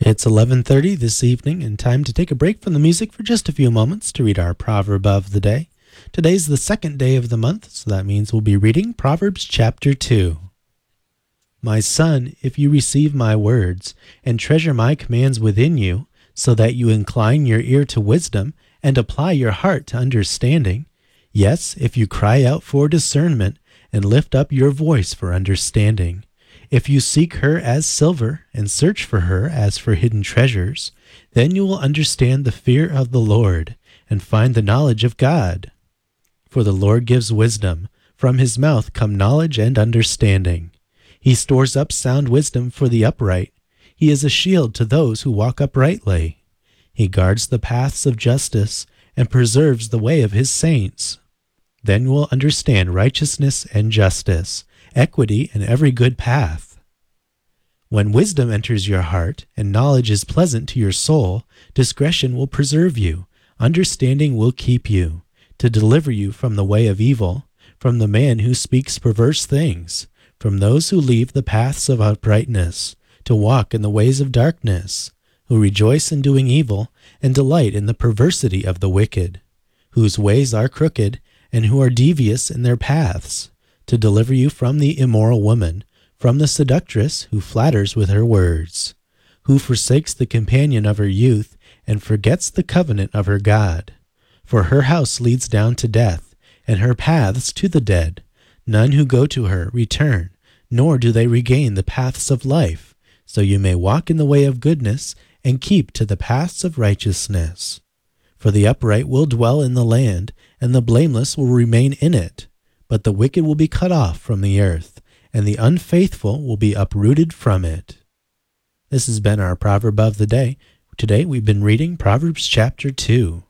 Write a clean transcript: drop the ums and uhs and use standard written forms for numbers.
It's 11:30 this evening and time to take a break from the music for just a few moments to read our proverb of the day. Today's the second day of the month, so that means we'll be reading Proverbs chapter 2. My son, if you receive my words and treasure my commands within you, so that you incline your ear to wisdom and apply your heart to understanding, yes, if you cry out for discernment and lift up your voice for understanding, if you seek her as silver and search for her as for hidden treasures, then you will understand the fear of the Lord and find the knowledge of God. For the Lord gives wisdom, from his mouth come knowledge and understanding. He stores up sound wisdom for the upright. He is a shield to those who walk uprightly. He guards the paths of justice and preserves the way of his saints. Then you will understand righteousness and justice, equity and every good path. When wisdom enters your heart and knowledge is pleasant to your soul, discretion will preserve you, understanding will keep you, to deliver you from the way of evil, from the man who speaks perverse things, from those who leave the paths of uprightness, to walk in the ways of darkness, who rejoice in doing evil and delight in the perversity of the wicked, whose ways are crooked and who are devious in their paths, to deliver you from the immoral woman, from the seductress who flatters with her words, who forsakes the companion of her youth and forgets the covenant of her God. For her house leads down to death, and her paths to the dead. None who go to her return, nor do they regain the paths of life, so you may walk in the way of goodness and keep to the paths of righteousness. For the upright will dwell in the land, and the blameless will remain in it. But the wicked will be cut off from the earth, and the unfaithful will be uprooted from it. This has been our proverb of the day. Today we've been reading Proverbs chapter 2.